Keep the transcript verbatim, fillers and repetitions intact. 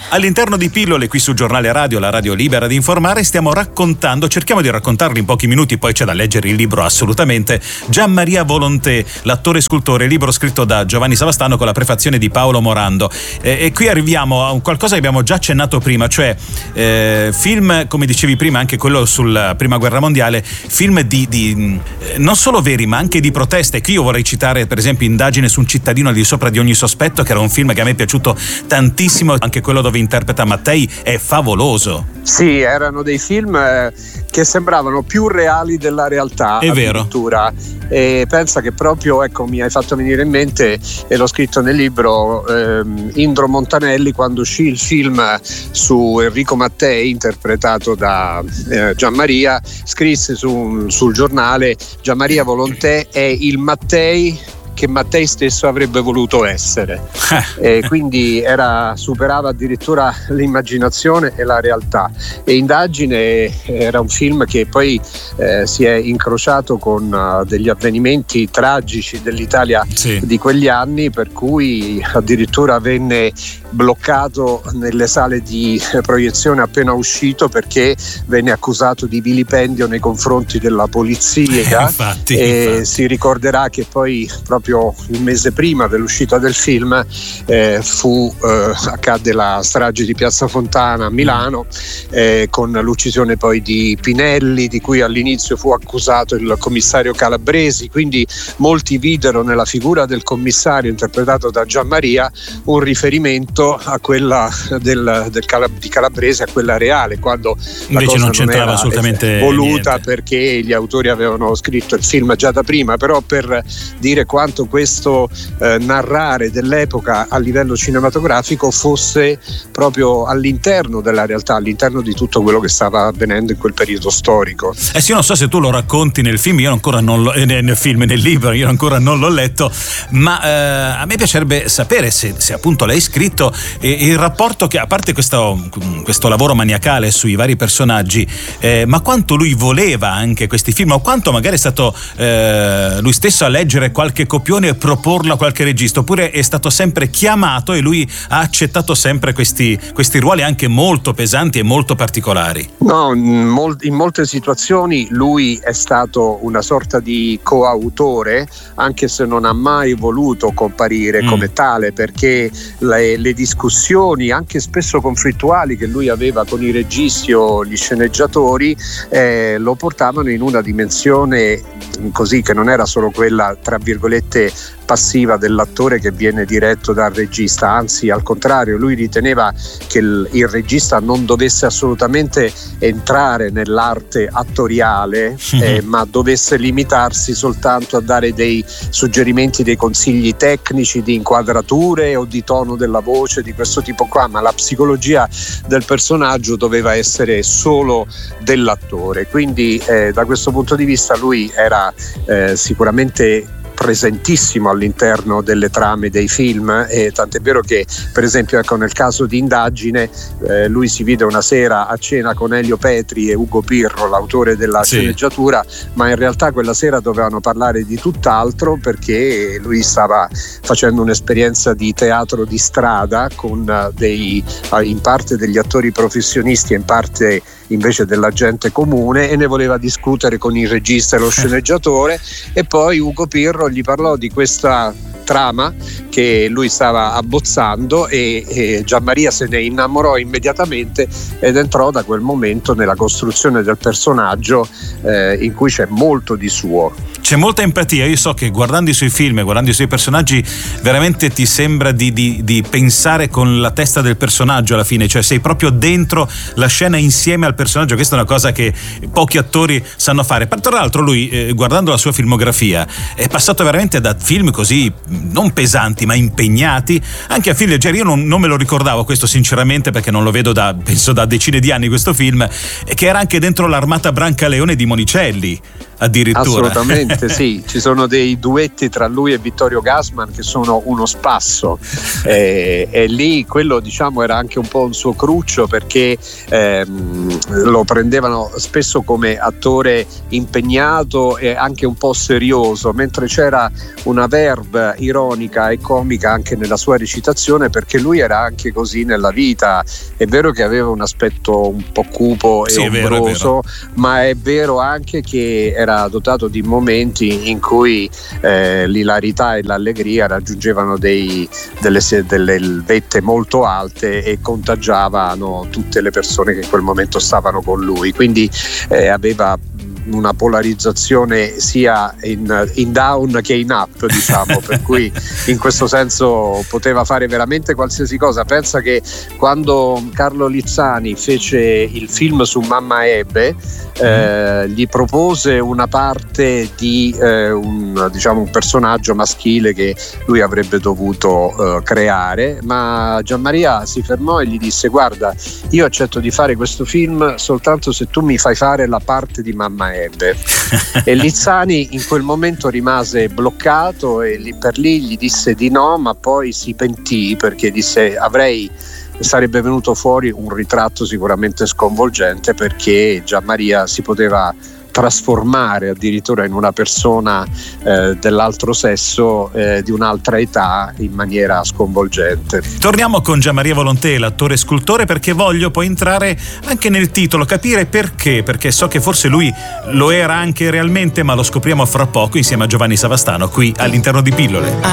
All'interno di Pillole, qui sul giornale radio, la radio libera di informare, stiamo raccontando, cerchiamo di raccontarlo in pochi minuti, poi c'è da leggere il libro assolutamente, Gianmaria Volonté, l'attore scultore, libro scritto da Giovanni Savastano con la prefazione di Paolo Morando. E, e qui arriviamo a un qualcosa che abbiamo già accennato prima, cioè eh, film, come dicevi prima, anche quello sulla prima guerra mondiale, film di, di non solo veri ma anche di protesta. E qui io vorrei citare per esempio Indagine su un cittadino al di sopra di ogni sospetto, che era un film che a me è piaciuto tantissimo, anche quello dove interpreta Mattei è favoloso. Sì, erano dei film eh, che sembravano più reali della realtà. È addirittura. Vero. E pensa che proprio, ecco, mi hai fatto venire in mente, e l'ho scritto nel libro, ehm, Indro Montanelli, quando uscì il film su Enrico Mattei interpretato da eh, Gianmaria, scrisse su, sul giornale: Gianmaria Volonté è il Mattei che Mattei stesso avrebbe voluto essere. E quindi era, superava addirittura l'immaginazione e la realtà. E Indagine era un film che poi eh, si è incrociato con uh, degli avvenimenti tragici dell'Italia, sì, di quegli anni, per cui addirittura venne bloccato nelle sale di proiezione appena uscito perché venne accusato di vilipendio nei confronti della polizia. Eh, infatti, e infatti. Si ricorderà che poi proprio il mese prima dell'uscita del film eh, fu eh, accadde la strage di Piazza Fontana a Milano, eh, con l'uccisione poi di Pinelli, di cui all'inizio fu accusato il commissario Calabresi. Quindi molti videro nella figura del commissario interpretato da Gianmaria un riferimento a quella del, del Cala, di Calabrese, a quella reale, quando la invece cosa non c'entrava era assolutamente voluta niente, perché gli autori avevano scritto il film già da prima. Però per dire quanto questo eh, narrare dell'epoca a livello cinematografico fosse proprio all'interno della realtà, all'interno di tutto quello che stava avvenendo in quel periodo storico. Eh sì, io non so se tu lo racconti nel film, io ancora non lo, eh, nel film, nel libro, io ancora non l'ho letto, ma eh, a me piacerebbe sapere se, se appunto l'hai scritto, e il rapporto che, a parte questo, questo lavoro maniacale sui vari personaggi, eh, ma quanto lui voleva anche questi film, o quanto magari è stato eh, lui stesso a leggere qualche copione e proporlo a qualche regista, oppure è stato sempre chiamato e lui ha accettato sempre questi, questi ruoli anche molto pesanti e molto particolari. No, in, mol- in molte situazioni lui è stato una sorta di coautore, anche se non ha mai voluto comparire mm. come tale, perché le, le discussioni anche spesso conflittuali che lui aveva con i registi o gli sceneggiatori eh, lo portavano in una dimensione così che non era solo quella tra virgolette passiva dell'attore che viene diretto dal regista, anzi al contrario, lui riteneva che il, il regista non dovesse assolutamente entrare nell'arte attoriale, eh, ma dovesse limitarsi soltanto a dare dei suggerimenti, dei consigli tecnici di inquadrature o di tono della voce, di questo tipo qua, ma la psicologia del personaggio doveva essere solo dell'attore. Quindi eh, da questo punto di vista lui era eh, sicuramente presentissimo all'interno delle trame dei film, e tant'è vero che per esempio ecco nel caso di Indagine eh, lui si vide una sera a cena con Elio Petri e Ugo Pirro, l'autore della sì. sceneggiatura, ma in realtà quella sera dovevano parlare di tutt'altro, perché lui stava facendo un'esperienza di teatro di strada con dei in parte degli attori professionisti e in parte invece della gente comune, e ne voleva discutere con il regista e lo sceneggiatore. E poi Ugo Pirro gli parlò di questa trama che lui stava abbozzando e, e Gianmaria se ne innamorò immediatamente ed entrò da quel momento nella costruzione del personaggio eh, in cui c'è molto di suo. C'è molta empatia, io so che guardando i suoi film, guardando i suoi personaggi, veramente ti sembra di, di, di pensare con la testa del personaggio alla fine, cioè sei proprio dentro la scena insieme al personaggio. Questa è una cosa che pochi attori sanno fare. Tra l'altro lui, eh, guardando la sua filmografia, è passato veramente da film così non pesanti ma impegnati anche a film leggeri. Io non, non me lo ricordavo questo sinceramente, perché non lo vedo da penso da decine di anni questo film, che era anche dentro l'Armata Brancaleone di Monicelli addirittura. Assolutamente. Assolutamente sì, ci sono dei duetti tra lui e Vittorio Gassman che sono uno spasso, e, e lì quello diciamo era anche un po' un suo cruccio, perché ehm, lo prendevano spesso come attore impegnato e anche un po' serioso, mentre c'era una verve ironica e comica anche nella sua recitazione, perché lui era anche così nella vita. È vero che aveva un aspetto un po' cupo e sì, ombroso, è vero, è vero. ma è vero anche che era dotato di momenti in cui eh, l'ilarità e l'allegria raggiungevano dei, delle, delle vette molto alte e contagiavano tutte le persone che in quel momento stavano con lui, quindi eh, aveva una polarizzazione sia in, in down che in up, diciamo, per cui in questo senso poteva fare veramente qualsiasi cosa. Pensa che quando Carlo Lizzani fece il film su Mamma Ebbe, eh, gli propose una parte di eh, un, diciamo, un personaggio maschile che lui avrebbe dovuto eh, creare, ma Gianmaria si fermò e gli disse: guarda, io accetto di fare questo film soltanto se tu mi fai fare la parte di Mamma Ebbe. E Lizzani in quel momento rimase bloccato e lì per lì gli disse di no, ma poi si pentì, perché disse: avrei sarebbe venuto fuori un ritratto sicuramente sconvolgente, perché Gianmaria si poteva trasformare addirittura in una persona eh, dell'altro sesso, eh, di un'altra età, in maniera sconvolgente. Torniamo con Gianmaria Volonté, l'attore scultore, perché voglio poi entrare anche nel titolo, capire perché, perché so che forse lui lo era anche realmente, ma lo scopriamo fra poco insieme a Giovanni Savastano qui all'interno di Pillole.